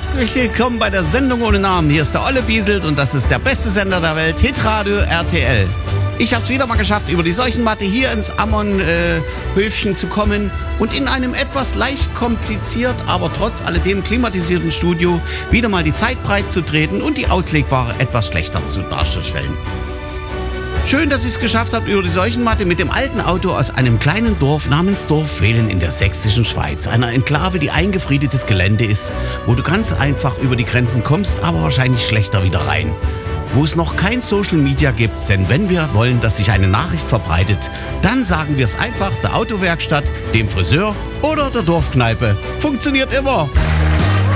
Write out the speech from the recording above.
Herzlich willkommen bei der Sendung ohne Namen. Hier ist der Olle Bieselt und das ist der beste Sender der Welt, Hitradio RTL. Ich habe es wieder mal geschafft, über die Seuchenmatte hier ins Ammon-Höfchen zu kommen und in einem etwas leicht kompliziert, aber trotz alledem klimatisierten Studio wieder mal die Zeit breit zu treten und die Auslegware etwas schlechter darzustellen. Schön, dass ich es geschafft habe über die Seuchenmatte mit dem alten Auto aus einem kleinen Dorf namens Dorfvehlen in der sächsischen Schweiz. Einer Enklave, die eingefriedetes Gelände ist, wo du ganz einfach über die Grenzen kommst, aber wahrscheinlich schlechter wieder rein. Wo es noch kein Social Media gibt, denn wenn wir wollen, dass sich eine Nachricht verbreitet, dann sagen wir es einfach der Autowerkstatt, dem Friseur oder der Dorfkneipe. Funktioniert immer.